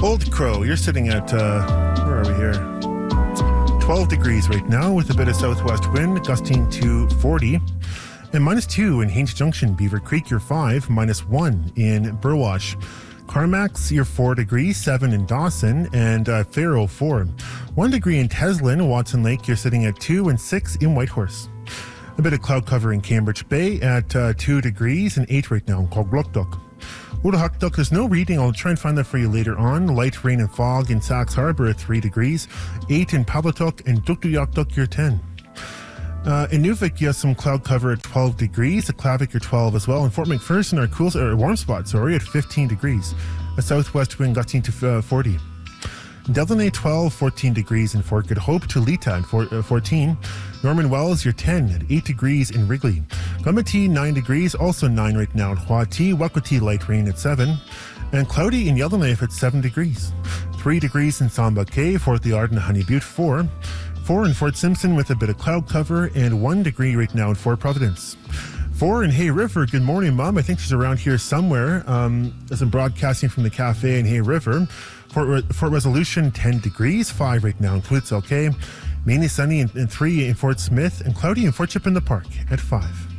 Old Crow, you're sitting at, where are we here? 12 degrees right now with a bit of southwest wind gusting to 40. And -2 in Haines Junction. Beaver Creek, you're 5. -1 in Burwash. Carmacks, you're 4 degrees. 7 in Dawson. And Faro, 4. 1 degree in Teslin. Watson Lake, you're sitting at 2. And 6 in Whitehorse. A bit of cloud cover in Cambridge Bay at 2 degrees and 8 right now in Cogluktuk. Woodahakduk, there's no reading. I'll try and find that for you later on. Light rain and fog in Sax Harbor at 3 degrees. 8 in Pavlituk and Dukduyakduk, you're 10. In Nuvik, you have some cloud cover at 12 degrees. At Klavik, you're 12 as well. In Fort McPherson, our warm spot, at 15 degrees. A southwest wind gusting to 40. Delaney, 12, 14 degrees in Fort Good Hope. Tulita at 14. Norman Wells, you're 10 at 8 degrees in Wrigley. Gumati, 9 degrees, also 9 right now at Huati. Wakwati, light rain at 7. And cloudy in Yellowknife at 7 degrees. 3 degrees in Samba Cay. Fort Liard and Honey Butte, 4. 4 in Fort Simpson with a bit of cloud cover. And 1 degree right now in Fort Providence. 4 in Hay River. Good morning, Mom. I think she's around here somewhere. As I'm broadcasting from the cafe in Hay River. Fort Resolution, 10 degrees. 5 right now in Twits, okay. Mainly sunny and 3 in Fort Smith. And cloudy in Fort Chip in the Park at 5.